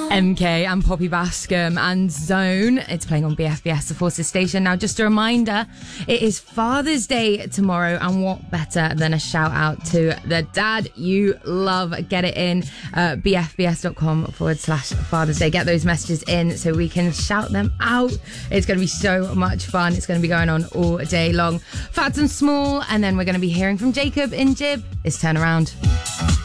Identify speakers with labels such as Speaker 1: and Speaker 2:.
Speaker 1: MK and Poppy Bascom and Zone. It's playing on BFBS, the Forces station. Now, just a reminder, it is Father's Day tomorrow, and what better than a shout out to the dad you love. Get it in, bfbs.com/Father's Day. Get those messages in so we can shout them out. It's going to be so much fun. It's going to be going on all day long. Fats and Small, and then we're going to be hearing from Jacob in Jib. It's Turnaround.